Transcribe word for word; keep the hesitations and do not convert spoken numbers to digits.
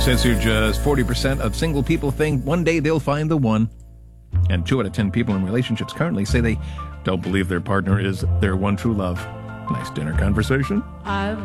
Says here just forty percent of single people think one day they'll find the one. And two out of ten people in relationships currently say they don't believe their partner is their one true love. Nice dinner conversation. I